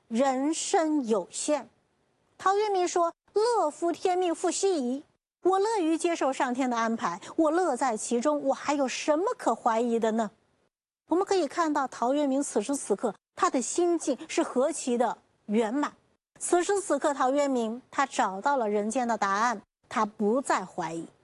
人生有限。陶渊明说：“乐夫天命，复奚疑？”我乐于接受上天的安排，我乐在其中，我还有什么可怀疑的呢？我们可以看到陶渊明此时此刻他的心境是何其的圆满。此时此刻，陶渊明他找到了人间的答案，他不再怀疑。